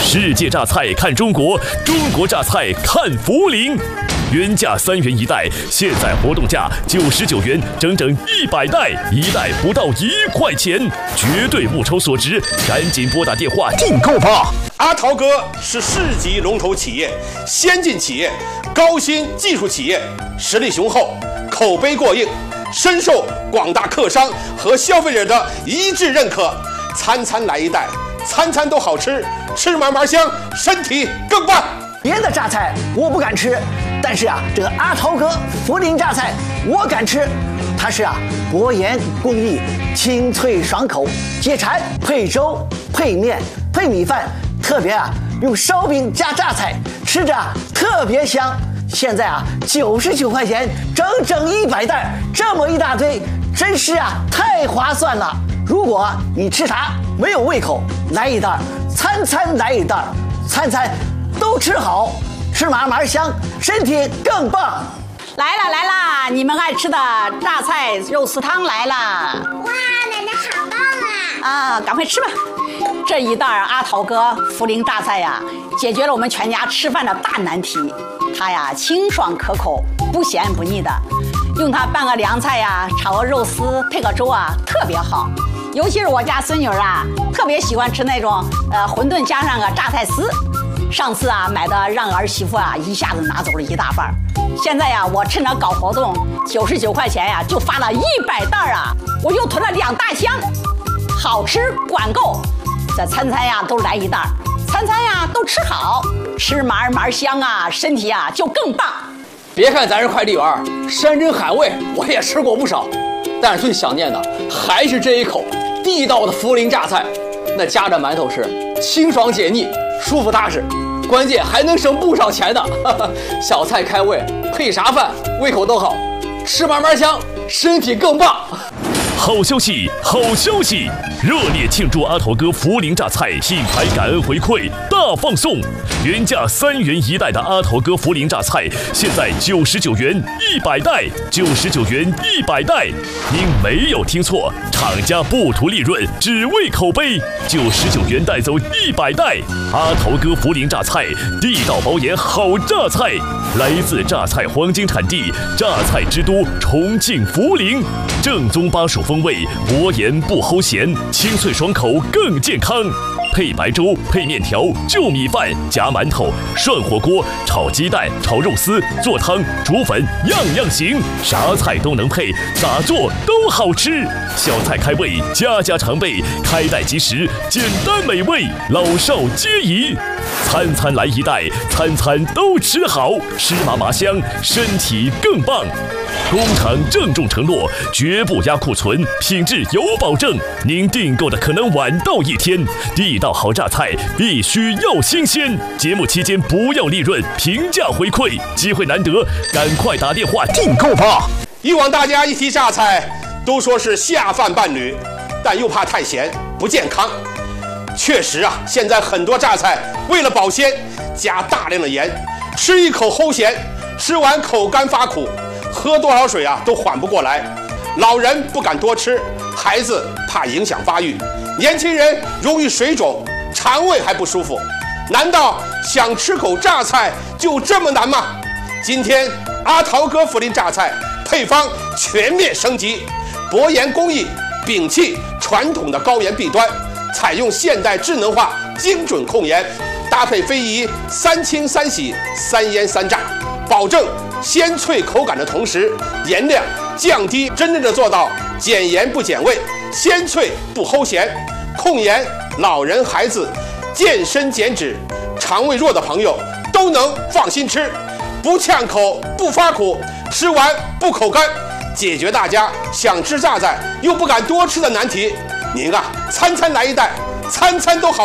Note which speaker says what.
Speaker 1: 世界榨菜看中国，中国榨菜看涪陵。原价3元一袋，现在活动价99元，整整100袋，一袋不到1块钱，绝对物超所值！赶紧拨打电话订购吧！
Speaker 2: 阿陶哥是市级龙头企业、先进企业、高新技术企业，实力雄厚，口碑过硬，深受广大客商和消费者的一致认可。餐餐来一袋，餐餐都好吃，吃嘛嘛香，身体更棒。
Speaker 3: 别的榨菜我不敢吃，但是这个阿陶哥涪陵榨菜我敢吃。它是薄盐工艺，清脆爽口，解馋，配粥、配面、配米饭，特别用烧饼加榨菜，吃着特别香。现在99块钱，整整100袋，这么一大堆，真是太划算了。如果你吃啥没有胃口，来一袋，餐餐来一袋，餐餐都吃好，吃嘛嘛香，身体更棒。
Speaker 4: 来啦，你们爱吃的榨菜肉丝汤来啦！
Speaker 5: 哇，奶奶好棒啊！
Speaker 4: 赶快吃吧。这一袋阿陶哥涪陵榨菜解决了我们全家吃饭的大难题。它清爽可口，不咸不腻的，用它拌个凉菜炒个肉丝，配个粥特别好。尤其是我家孙女特别喜欢吃那种馄饨加上个榨菜丝。上次买的让儿媳妇一下子拿走了1大半。现在我趁着搞活动，99块钱就发了100袋我又囤了2大箱，好吃管够。这餐餐都来一袋，餐餐都吃好，吃嘛嘛香身体就更棒。
Speaker 6: 别看咱是快递员，山珍海味我也吃过不少，但是最想念的还是这一口地道的涪陵榨菜。那夹着馒头吃，清爽解腻，舒服踏实，关键还能省不少钱呢。小菜开胃，配啥饭胃口都好，吃嘛嘛香，身体更棒。
Speaker 1: 好消息，好消息！热烈庆祝阿陶哥涪陵榨菜品牌感恩回馈大放送！原价3元一袋的阿陶哥涪陵榨菜，现在99元100袋，99元100袋。您没有听错，厂家不图利润，只为口碑，99元带走100袋。阿陶哥涪陵榨菜，地道薄盐好榨菜，来自榨菜黄金产地，榨菜之都重庆涪陵，正宗巴蜀风味，薄盐不齁咸，清脆爽口更健康。配白粥、配面条、就米饭、夹馒头、涮火锅、炒鸡蛋、炒肉丝、做汤、煮粉，样样行，啥菜都能配，咋做都好吃。小菜开胃，家家常备，开袋即食，简单美味，老少皆宜。餐餐来一袋，餐餐都吃好，吃嘛嘛香，身体更棒。工厂郑重承诺，绝不压库存，品质有保证。您订购的可能晚到1天，地道好榨菜必须要新鲜。节目期间不要利润，平价回馈，机会难得，赶快打电话订购吧。
Speaker 2: 以往大家一提榨菜，都说是下饭伴侣，但又怕太咸不健康。确实现在很多榨菜为了保鲜，加大量的盐，吃一口齁咸，吃完口干发苦。喝多少水都缓不过来，老人不敢多吃，孩子怕影响发育，年轻人容易水肿，肠胃还不舒服。难道想吃口榨菜就这么难吗？今天阿陶哥涪陵榨菜配方全面升级，薄盐工艺摒弃传统的高盐弊端，采用现代智能化精准控盐，搭配非遗3清3洗3腌3炸，保证鲜脆口感的同时，盐量降低，真正的做到减盐不减味，鲜脆不齁咸。控盐，老人孩子健身减脂，肠胃弱的朋友都能放心吃，不呛口不发苦，吃完不口干，解决大家想吃榨菜又不敢多吃的难题。您餐餐来一袋，餐餐都好。